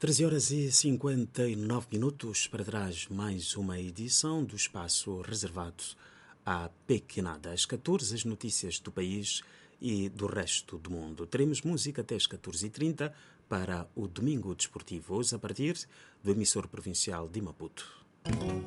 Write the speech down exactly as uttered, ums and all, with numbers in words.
treze horas e cinquenta e nove minutos para trás, mais uma edição do espaço reservado à Pequenada. Às catorze, as notícias do país e do resto do mundo. Teremos música até às catorze e trinta para o Domingo Desportivo, hoje a partir do emissor provincial de Maputo.